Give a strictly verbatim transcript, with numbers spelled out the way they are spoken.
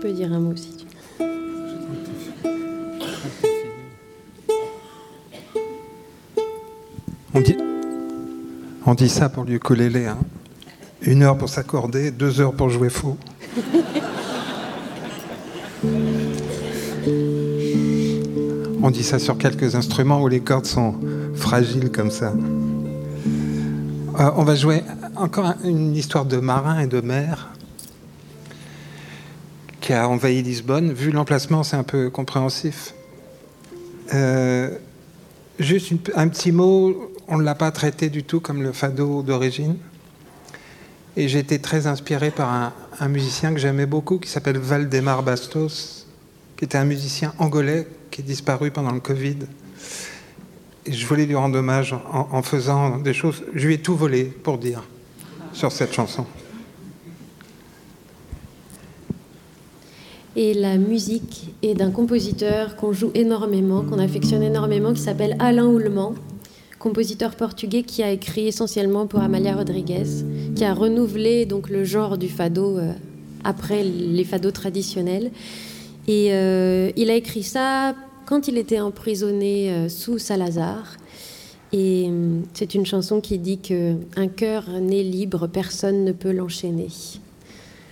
peux dire un mot si tu veux. On dit, on dit ça pour le ukulélé, hein. Une heure pour s'accorder, deux heures pour jouer faux. On dit ça sur quelques instruments où les cordes sont fragiles comme ça. Euh, on va jouer encore une histoire de marin et de mer qui a envahi Lisbonne. Vu l'emplacement, c'est un peu compréhensif. Euh, juste une, un petit mot, on ne l'a pas traité du tout comme le fado d'origine. Et j'ai été très inspiré par un, un musicien que j'aimais beaucoup qui s'appelle Valdemar Bastos, qui était un musicien angolais qui est disparu pendant le Covid. Et je voulais lui rendre hommage en, en faisant des choses. Je lui ai tout volé, pour dire, sur cette chanson. Et la musique est d'un compositeur qu'on joue énormément, qu'on affectionne énormément, qui s'appelle Alain Oulman, compositeur portugais qui a écrit essentiellement pour Amália Rodrigues, qui a renouvelé donc le genre du fado euh, après les fados traditionnels. Et euh, il a écrit ça quand il était emprisonné euh, sous Salazar. Et euh, c'est une chanson qui dit qu'un cœur né libre, personne ne peut l'enchaîner.